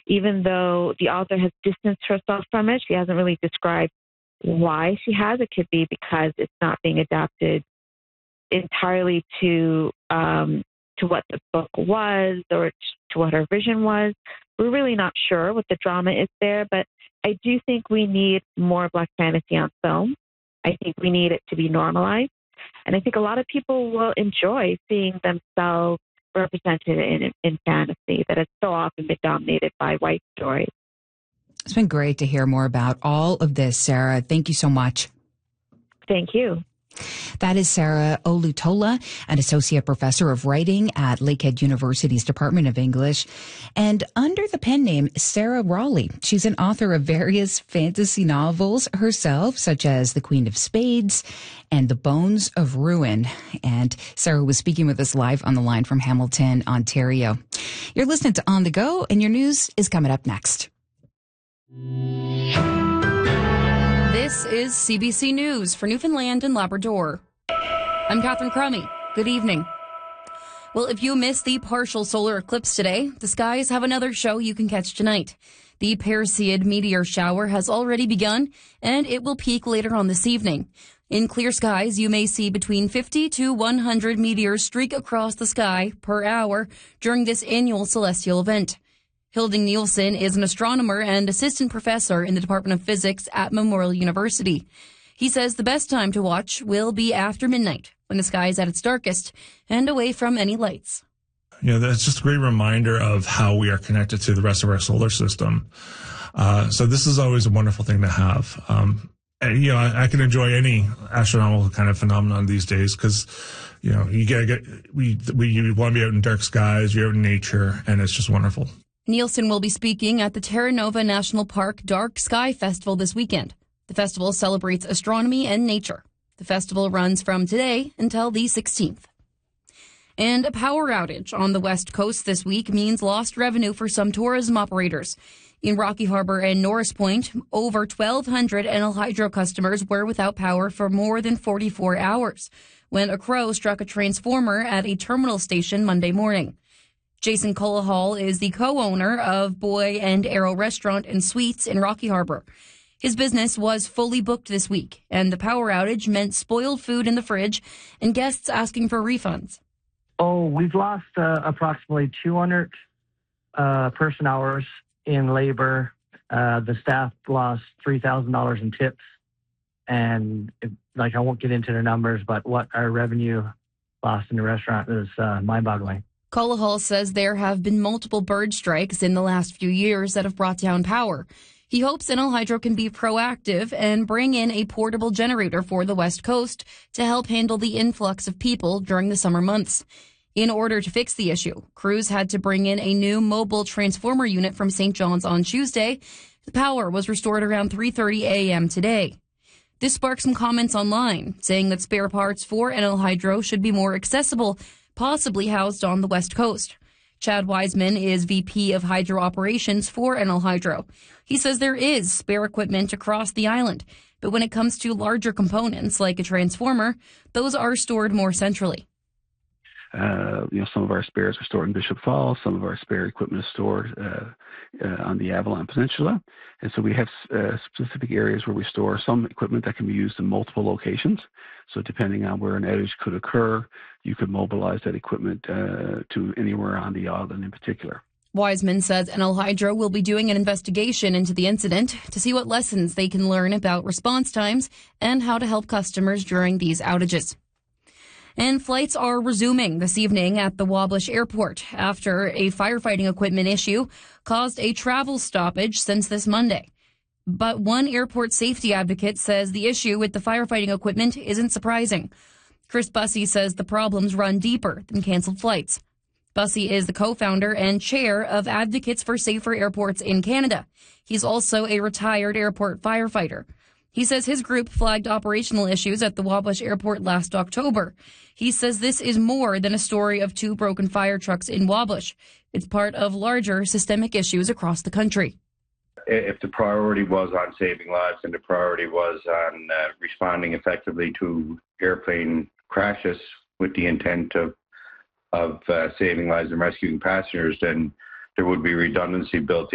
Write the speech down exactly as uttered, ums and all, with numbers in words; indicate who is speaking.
Speaker 1: even though the author has distanced herself from it, she hasn't really described why she has. It could be because it's not being adapted entirely to um, to what the book was or to what her vision was. We're really not sure what the drama is there, but I do think we need more Black fantasy on film. I think we need it to be normalized. And I think a lot of people will enjoy seeing themselves represented in, in fantasy that has so often been dominated by white stories.
Speaker 2: It's been great to hear more about all of this, Sarah. Thank you so much.
Speaker 1: Thank you.
Speaker 2: That is Sarah Olutola, an associate professor of writing at Lakehead University's Department of English. And under the pen name Sarah Raleigh, she's an author of various fantasy novels herself, such as The Queen of Spades and The Bones of Ruin. And Sarah was speaking with us live on the line from Hamilton, Ontario. You're listening to On the Go, and your news is coming up next.
Speaker 3: This is C B C News for Newfoundland and Labrador. I'm Catherine Crummy. Good evening. Well, if you missed the partial solar eclipse today, the skies have another show you can catch tonight. The Perseid meteor shower has already begun, and it will peak later on this evening. In clear skies, you may see between fifty to one hundred meteors streak across the sky per hour during this annual celestial event. Hilding Nielsen is an astronomer and assistant professor in the Department of Physics at Memorial University. He says the best time to watch will be after midnight, when the sky is at its darkest and away from any lights.
Speaker 4: You know, that's just a great reminder of how we are connected to the rest of our solar system. Uh, so this is always a wonderful thing to have. Um, and, you know, I, I can enjoy any astronomical kind of phenomenon these days because, you know, you get, get we we you want to be out in dark skies, you're out in nature, and it's just wonderful.
Speaker 3: Nielsen will be speaking at the Terra Nova National Park Dark Sky Festival this weekend. The festival celebrates astronomy and nature. The festival runs from today until the sixteenth. And a power outage on the West Coast this week means lost revenue for some tourism operators. In Rocky Harbor and Norris Point, over twelve hundred Enel Hydro customers were without power for more than forty-four hours when a crow struck a transformer at a terminal station Monday morning. Jason Culahall is the co-owner of Boy and Arrow Restaurant and Suites in Rocky Harbor. His business was fully booked this week, and the power outage meant spoiled food in the fridge and guests asking for refunds.
Speaker 5: Oh, we've lost uh, approximately two hundred uh, person hours in labor. Uh, the staff lost three thousand dollars in tips. And, it, like, I won't get into the numbers, but what our revenue lost in the restaurant is uh, mind-boggling.
Speaker 3: Culahall says there have been multiple bird strikes in the last few years that have brought down power. He hopes Enel Hydro can be proactive and bring in a portable generator for the West Coast to help handle the influx of people during the summer months. In order to fix the issue, crews had to bring in a new mobile transformer unit from Saint John's on Tuesday. The power was restored around three thirty a.m. today. This sparked some comments online, saying that spare parts for Enel Hydro should be more accessible, possibly housed on the West Coast. Chad Wiseman is V P of Hydro Operations for Enel Hydro. He says there is spare equipment across the island, but when it comes to larger components like a transformer, those are stored more centrally.
Speaker 6: Uh, you know, some of our spares are stored in Bishop Falls. Some of our spare equipment is stored uh, uh, on the Avalon Peninsula. And so we have uh, specific areas where we store some equipment that can be used in multiple locations. So depending on where an outage could occur, you could mobilize that equipment uh, to anywhere on the island in particular.
Speaker 3: Wiseman says Enel Hydro will be doing an investigation into the incident to see what lessons they can learn about response times and how to help customers during these outages. And flights are resuming this evening at the Wabash Airport after a firefighting equipment issue caused a travel stoppage since this Monday. But one airport safety advocate says the issue with the firefighting equipment isn't surprising. Chris Bussey says the problems run deeper than canceled flights. Bussey is the co-founder and chair of Advocates for Safer Airports in Canada. He's also a retired airport firefighter. He says his group flagged operational issues at the Wabash Airport last October. He says this is more than a story of two broken fire trucks in Wabash. It's part of larger systemic issues across the country.
Speaker 7: If the priority was on saving lives and the priority was on uh, responding effectively to airplane crashes with the intent of of uh, saving lives and rescuing passengers, then there would be redundancy built